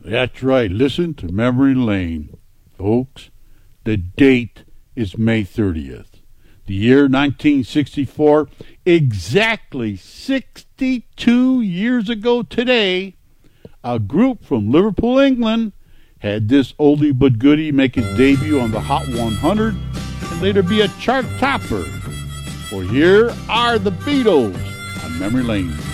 That's right. Listen to Memory Lane. Folks, the date is May 30th. The year 1964, exactly 62 years ago today, a group from Liverpool, England, had this oldie but goodie make its debut on the Hot 100 and later be a chart topper. For here are the Beatles on Memory Lane.